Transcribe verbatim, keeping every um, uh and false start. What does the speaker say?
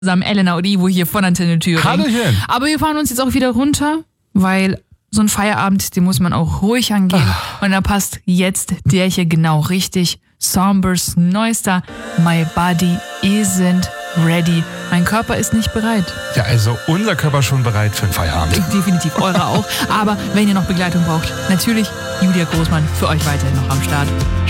zusammen, Elena und Ivo hier von Antenne Thüringen. Hallöchen. Aber wir fahren uns jetzt auch wieder runter, weil so ein Feierabend, den muss man auch ruhig angehen. Ach. Und da passt jetzt der hier genau richtig. Sombers neuester My Body Isn't Ready. Mein Körper ist nicht bereit. Ja, also unser Körper schon bereit für den Feierabend. Definitiv, eure auch. Aber wenn ihr noch Begleitung braucht, natürlich Julia Großmann für euch weiterhin noch am Start.